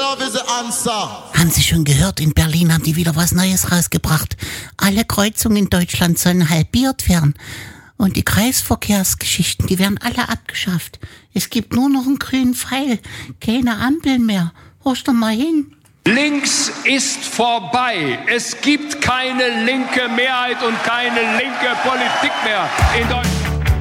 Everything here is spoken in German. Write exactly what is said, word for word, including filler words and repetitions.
Love is the answer. Haben Sie schon gehört, in Berlin haben die wieder was Neues rausgebracht. Alle Kreuzungen in Deutschland sollen halbiert werden. Und die Kreisverkehrsgeschichten, die werden alle abgeschafft. Es gibt nur noch einen grünen Pfeil, keine Ampel mehr. Horch doch mal hin. Links ist vorbei. Es gibt keine linke Mehrheit und keine linke Politik mehr in Deutschland.